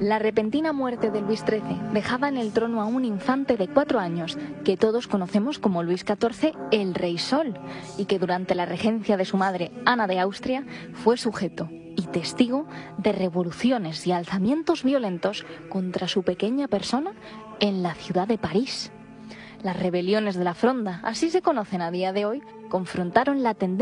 La repentina muerte de Luis XIII dejaba en el trono a un infante de 4 años, que todos conocemos como Luis XIV, el Rey Sol, y que durante la regencia de su madre, Ana de Austria, fue sujeto y testigo de revoluciones y alzamientos violentos contra su pequeña persona en la ciudad de París. Las rebeliones de la Fronda, así se conocen a día de hoy, confrontaron la tendencia